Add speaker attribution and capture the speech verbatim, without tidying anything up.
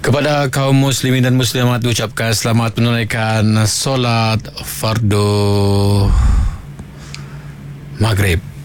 Speaker 1: Kepada kaum muslimin dan muslimat diucapkan selamat menunaikan solat fardu maghrib.